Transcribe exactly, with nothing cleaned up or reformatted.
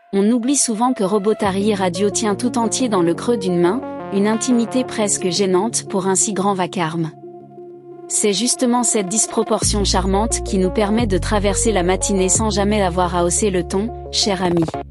On oublie souvent que Robotary Radio tient tout entier dans le creux d'une main, une intimité presque gênante pour un si grand vacarme. C'est justement cette disproportion charmante qui nous permet de traverser la matinée sans jamais avoir à hausser le ton, cher ami.